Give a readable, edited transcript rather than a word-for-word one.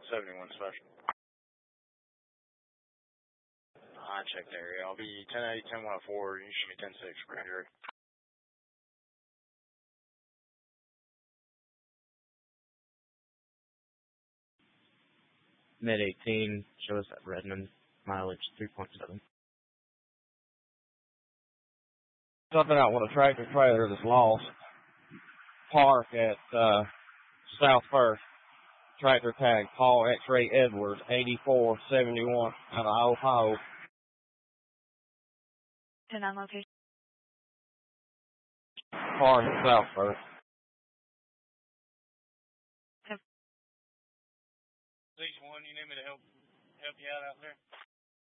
71 special. I checked the area. I'll be 1080, 10-104. You should be 10-6, Grand Jury. Mid-18 shows at Redmond, mileage 3.7. Something out with a tractor trailer that's lost. Park at South First. Tractor tag Paul X-Ray Edwards, 8471 out of Ohio. 10 on location. Park at South First. 6-1, you need me to help you out there?